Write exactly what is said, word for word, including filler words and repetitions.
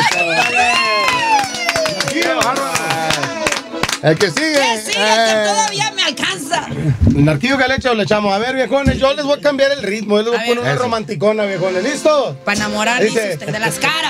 El que sigue. Que siga, eh, que todavía me alcanza. ¿El narquillo que le echa o le echamos? A ver, viejones, yo les voy a cambiar el ritmo. Yo les voy a, A poner ver. una romanticona, viejones. ¿Listo? Para enamorar, Dice- dice usted, de las caras.